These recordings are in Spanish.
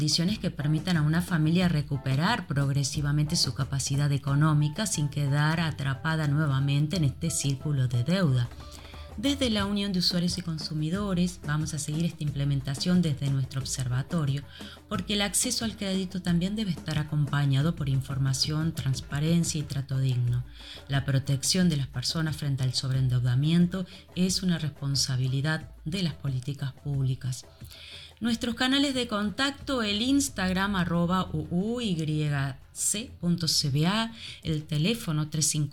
condiciones que permitan a una familia recuperar progresivamente su capacidad económica sin quedar atrapada nuevamente en este círculo de deuda. Desde la Unión de Usuarios y Consumidores vamos a seguir esta implementación desde nuestro observatorio, porque el acceso al crédito también debe estar acompañado por información, transparencia y trato digno. La protección de las personas frente al sobreendeudamiento es una responsabilidad de las políticas públicas. Nuestros canales de contacto, el Instagram @uyc.cba, el teléfono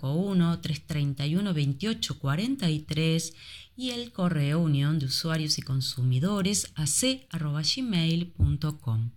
351-331-2843 y el correo unión de usuarios y consumidores ac@gmail.com.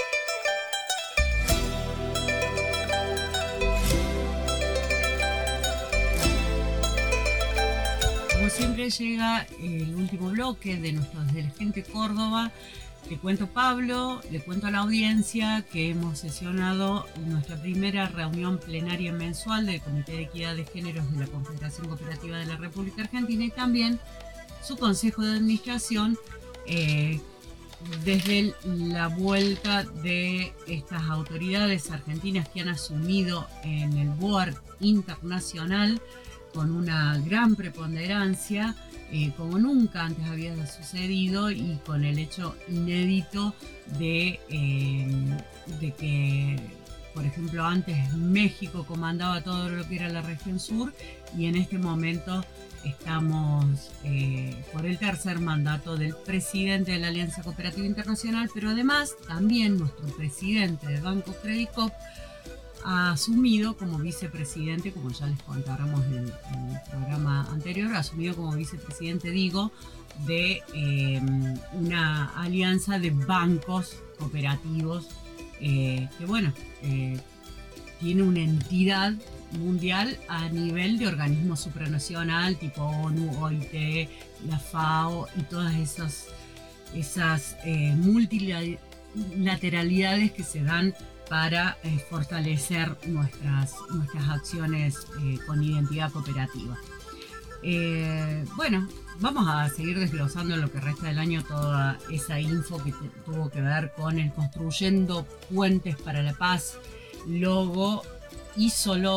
Como siempre llega el último bloque de nuestro Desde la Gente Córdoba. Le cuento, Pablo, le cuento a la audiencia que hemos sesionado nuestra primera reunión plenaria mensual del Comité de Equidad de Géneros de la Confederación Cooperativa de la República Argentina y también su Consejo de Administración desde la vuelta de estas autoridades argentinas que han asumido en el Board Internacional con una gran preponderancia, como nunca antes había sucedido, y con el hecho inédito de que, por ejemplo, antes México comandaba todo lo que era la región sur y en este momento estamos por el tercer mandato del presidente de la Alianza Cooperativa Internacional, pero además también nuestro presidente del Banco Credit Coop ha asumido como vicepresidente, como ya les contáramos en el programa anterior, ha asumido como vicepresidente, digo, de una alianza de bancos cooperativos que, bueno, tiene una entidad mundial a nivel de organismo supranacional tipo ONU, OIT, la FAO y todas esas multilateralidades que se dan para fortalecer nuestras acciones con identidad cooperativa. Bueno, vamos a seguir desglosando en lo que resta del año toda esa info que tuvo que ver con el Construyendo Puentes para la Paz, logo y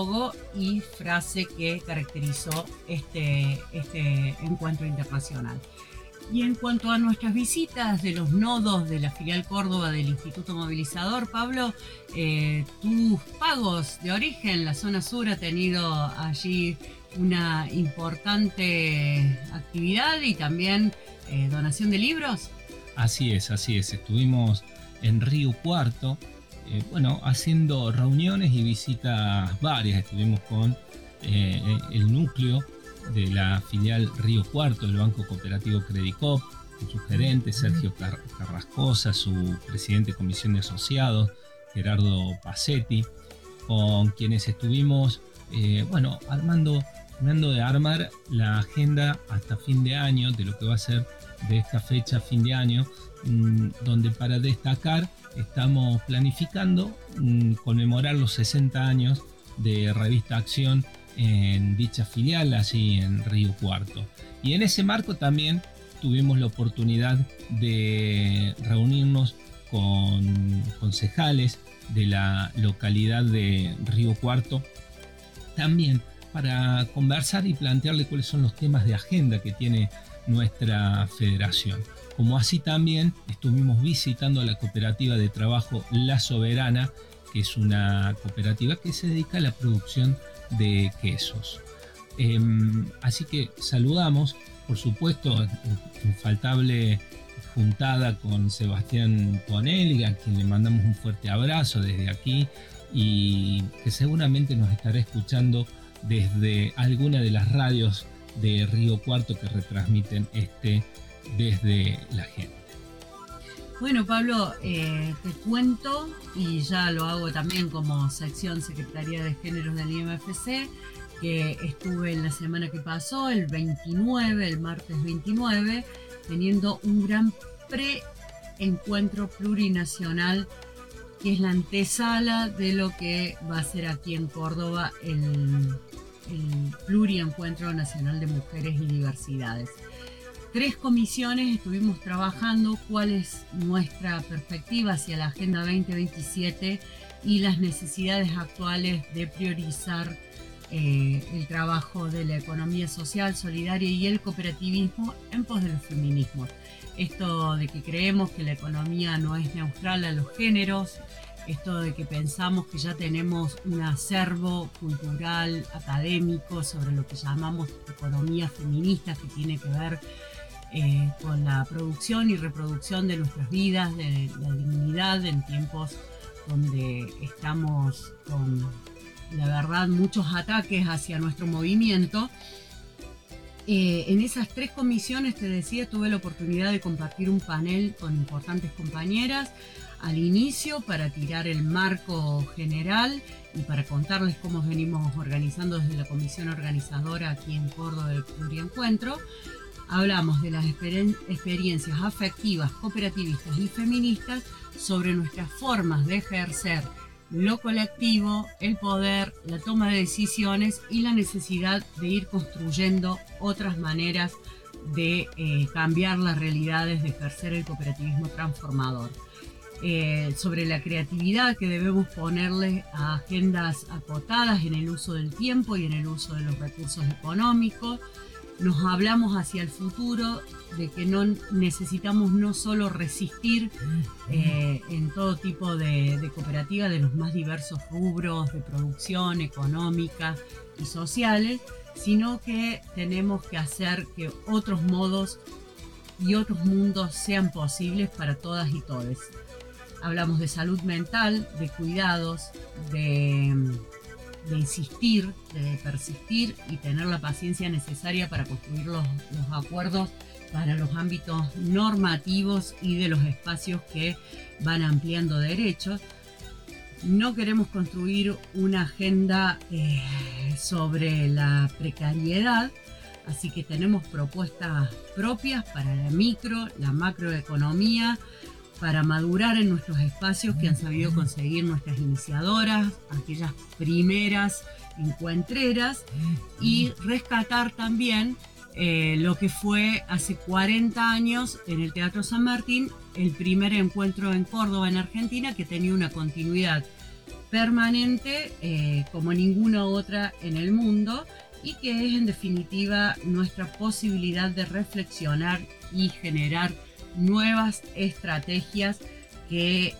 frase que caracterizó este encuentro internacional. Y en cuanto a nuestras visitas de los nodos de la filial Córdoba del Instituto Movilizador, Pablo, tus pagos de origen, la zona sur ha tenido allí una importante actividad y también donación de libros. Así es. Estuvimos en Río Cuarto, haciendo reuniones y visitas varias. Estuvimos con el núcleo de la filial Río Cuarto del Banco Cooperativo Credit Coop, con su gerente Sergio Carrascosa, su presidente de Comisión de Asociados Gerardo Pacetti, con quienes estuvimos terminando de armar la agenda hasta fin de año de lo que va a ser de esta fecha fin de año, donde para destacar estamos planificando conmemorar los 60 años de Revista Acción en dicha filial, allí en Río Cuarto. Y en ese marco también tuvimos la oportunidad de reunirnos con concejales de la localidad de Río Cuarto, también para conversar y plantearle cuáles son los temas de agenda que tiene nuestra federación. Como así también estuvimos visitando la cooperativa de trabajo La Soberana, que es una cooperativa que se dedica a la producción de quesos. Así que saludamos, por supuesto, infaltable juntada con Sebastián Tonelli, a quien le mandamos un fuerte abrazo desde aquí y que seguramente nos estará escuchando desde alguna de las radios de Río Cuarto que retransmiten desde la gente. Bueno, Pablo, te cuento, y ya lo hago también como sección Secretaría de Géneros del IMFC, que estuve la semana que pasó, el martes 29, teniendo un gran pre-encuentro plurinacional, que es la antesala de lo que va a ser aquí en Córdoba el Pluriencuentro Nacional de Mujeres y Diversidades. 3 comisiones estuvimos trabajando cuál es nuestra perspectiva hacia la Agenda 2027 y las necesidades actuales de priorizar el trabajo de la economía social, solidaria y el cooperativismo en pos del feminismo. Esto de que creemos que la economía no es neutral a los géneros, esto de que pensamos que ya tenemos un acervo cultural, académico, sobre lo que llamamos economía feminista, que tiene que ver con la producción y reproducción de nuestras vidas, de la dignidad en tiempos donde estamos con, la verdad, muchos ataques hacia nuestro movimiento. En esas 3 comisiones, te decía, tuve la oportunidad de compartir un panel con importantes compañeras al inicio para tirar el marco general y para contarles cómo venimos organizando desde la comisión organizadora aquí en Córdoba del Pluriencuentro. Hablamos de las experiencias afectivas, cooperativistas y feministas sobre nuestras formas de ejercer lo colectivo, el poder, la toma de decisiones y la necesidad de ir construyendo otras maneras de cambiar las realidades, de ejercer el cooperativismo transformador. Sobre la creatividad que debemos ponerle a agendas acotadas en el uso del tiempo y en el uso de los recursos económicos. Nos hablamos hacia el futuro de que no necesitamos no solo resistir en todo tipo de cooperativas de los más diversos rubros de producción económica y sociales, sino que tenemos que hacer que otros modos y otros mundos sean posibles para todas y todes. Hablamos de salud mental, de cuidados, de insistir, de persistir y tener la paciencia necesaria para construir los acuerdos para los ámbitos normativos y de los espacios que van ampliando derechos. No queremos construir una agenda sobre la precariedad, así que tenemos propuestas propias para la micro, la macroeconomía, para madurar en nuestros espacios que han sabido conseguir nuestras iniciadoras, aquellas primeras encuentreras, y rescatar también lo que fue hace 40 años en el Teatro San Martín, el primer encuentro en Córdoba, en Argentina, que tenía una continuidad permanente como ninguna otra en el mundo, y que es en definitiva nuestra posibilidad de reflexionar y generar nuevas estrategias que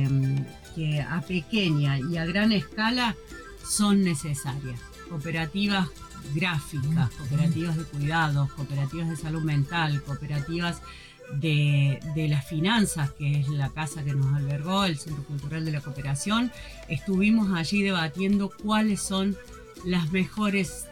a pequeña y a gran escala son necesarias. Cooperativas gráficas, cooperativas de cuidados, cooperativas de salud mental, cooperativas de las finanzas, que es la casa que nos albergó, el Centro Cultural de la Cooperación. Estuvimos allí debatiendo cuáles son las mejores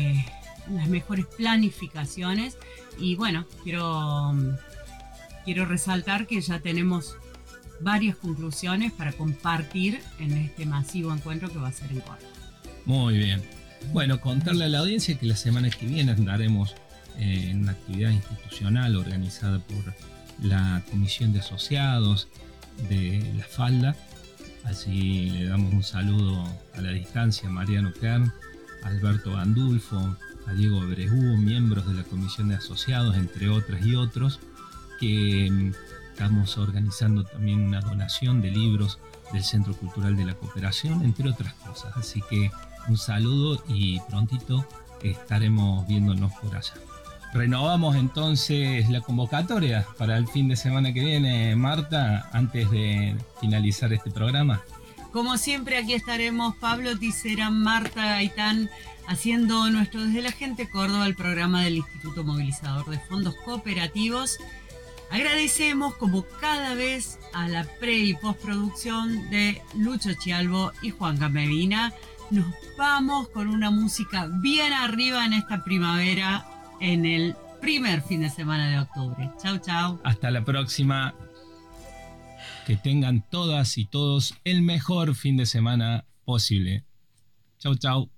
planificaciones, y bueno, quiero resaltar que ya tenemos varias conclusiones para compartir en este masivo encuentro que va a ser en Córdoba. Muy bien. Bueno, contarle a la audiencia que la semana que viene andaremos en una actividad institucional organizada por la Comisión de Asociados de La Falda. Allí le damos un saludo a la distancia a Mariano Kern, a Alberto Gandulfo, a Diego Abreu, miembros de la Comisión de Asociados, entre otras y otros, que estamos organizando también una donación de libros del Centro Cultural de la Cooperación, entre otras cosas. Así que un saludo y prontito estaremos viéndonos por allá. Renovamos entonces la convocatoria para el fin de semana que viene, Marta, antes de finalizar este programa. Como siempre, aquí estaremos Pablo Ticera, Marta Gaitán, haciendo nuestro Desde la Gente Córdoba, el programa del Instituto Movilizador de Fondos Cooperativos. Agradecemos como cada vez a la pre y postproducción de Lucho Chialvo y Juan Medina. Nos vamos con una música bien arriba en esta primavera, en el primer fin de semana de octubre. Chau, chau. Hasta la próxima. Que tengan todas y todos el mejor fin de semana posible. Chau, chau.